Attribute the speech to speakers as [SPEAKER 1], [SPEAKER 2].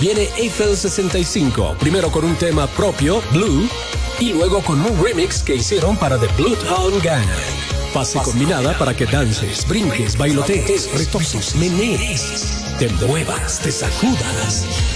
[SPEAKER 1] viene Eiffel 65, primero con un tema propio, Blue, y luego con un remix que hicieron para The Bloodhound Gang. Fase combinada para que dances, brinques, bailotees, retoces, menees, te muevas, te sacudas